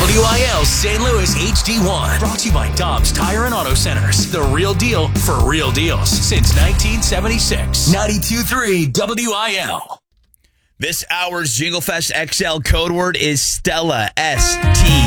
WIL St. Louis HD1. Brought to you by Dobbs Tire and Auto Centers. The real deal for real deals since 1976. 92.3 WIL. This hour's Jingle Fest XL code word is Stella, S-T.